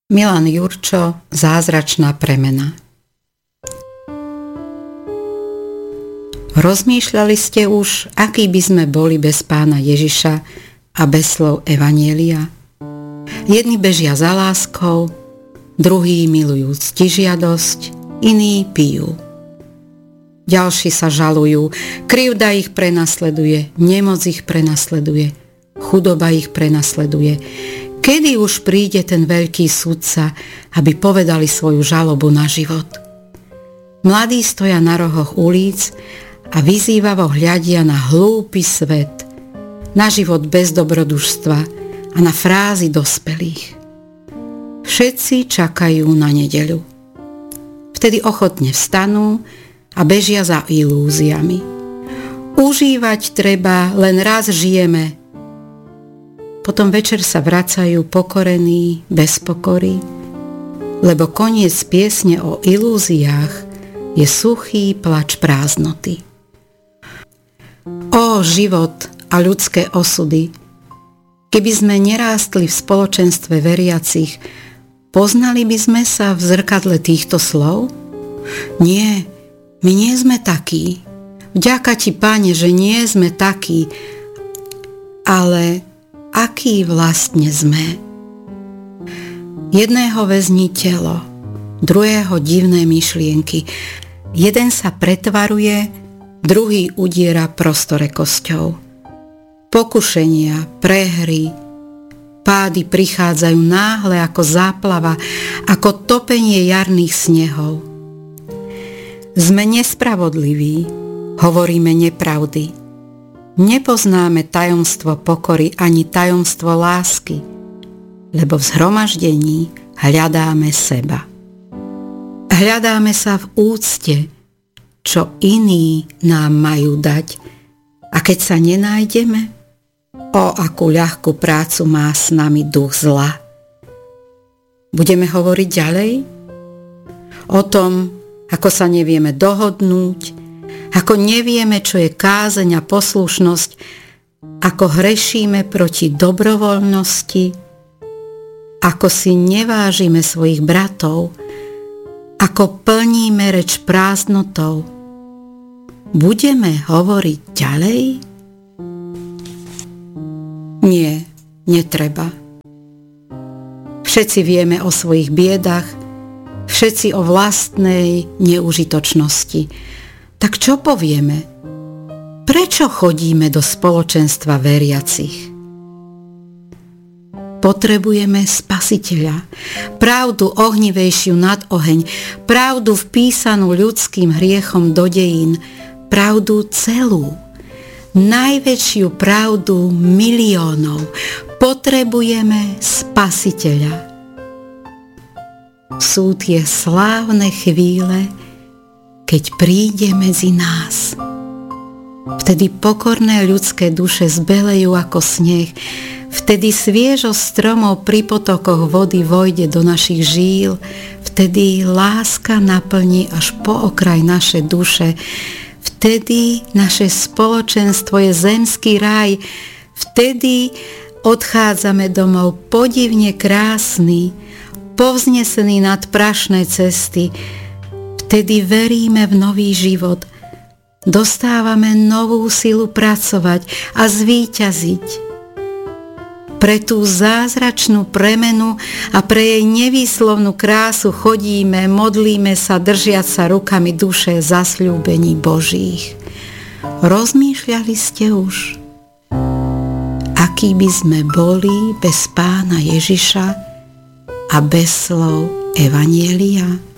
Milan Jurčo, Zázračná premena. Rozmýšľali ste už, aký by sme boli bez Pána Ježiša a bez slov Evanjelia? Jedni bežia za láskou, druhí milujú ctižiadosť, iní pijú. Ďalší sa žalujú, krivda ich prenasleduje, nemoc ich prenasleduje, chudoba ich prenasleduje. Kedy už príde ten veľký sudca, aby povedali svoju žalobu na život? Mladí stoja na rohoch ulic a vyzývavo hľadia na hlúpy svet, na život bez dobrodružstva a na frázy dospelých. Všetci čakajú na nedeľu. Vtedy ochotne vstanú a bežia za ilúziami. Užívať treba, len raz žijeme. Potom večer sa vracajú pokorení, bez pokory, lebo koniec piesne o ilúziách je suchý plač prázdnoty. Ó život a ľudské osudy, keby sme nerástli v spoločenstve veriacich, poznali by sme sa v zrkadle týchto slov? Nie, my nie sme takí. Vďaka ti, Pane, že nie sme takí, ale aký vlastne sme. Jedného väzní telo, druhého divné myšlienky. Jeden sa pretvaruje, druhý udiera prostorekosťou. Pokušenia, prehry, pády prichádzajú náhle ako záplava, ako topenie jarných snehov. Sme nespravodliví, hovoríme nepravdy. Nepoznáme tajomstvo pokory ani tajomstvo lásky, lebo v zhromaždení hľadáme seba. Hľadáme sa v úcte, čo iní nám majú dať, a keď sa nenájdeme, o akú ľahkú prácu má s nami duch zla. Budeme hovoriť ďalej? O tom, ako sa nevieme dohodnúť, ako nevieme, čo je kázeň a poslušnosť, ako hrešíme proti dobrovoľnosti, ako si nevážime svojich bratov, ako plníme reč prázdnotou. Budeme hovoriť ďalej? Nie, netreba. Všetci vieme o svojich biedach, všetci o vlastnej neužitočnosti. Tak čo povieme? Prečo chodíme do spoločenstva veriacich? Potrebujeme Spasiteľa, pravdu ohnivejšiu nad oheň, pravdu vpísanú ľudským hriechom do dejín, pravdu celú, najväčšiu pravdu miliónov. Potrebujeme Spasiteľa. Sú tie slávne chvíle, keď príde medzi nás. Vtedy pokorné ľudské duše zbelejú ako sneh, vtedy sviežosť stromov pri potokoch vody vojde do našich žíl, vtedy láska naplní až po okraj naše duše, vtedy naše spoločenstvo je zemský raj, vtedy odchádzame domov podivne krásny, povznesený nad prašné cesty. Vtedy veríme v nový život, dostávame novú silu pracovať a zvíťaziť. Pre tú zázračnú premenu a pre jej nevýslovnú krásu chodíme, modlíme sa, držiac sa rukami duše zasľúbení Božích. Rozmýšľali ste už, aký by sme boli bez Pána Ježiša a bez slov Evanjelia?